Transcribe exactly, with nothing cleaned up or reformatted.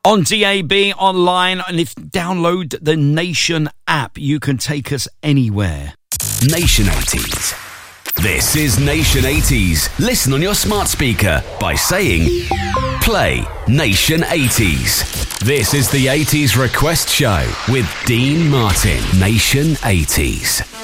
On D A B, online, and if download the Nation app, you can take us anywhere. Nation eighties. This is Nation eighties. Listen on your smart speaker by saying, play Nation eighties. This is the eighties Request Show with Dean Martin. Nation eighties.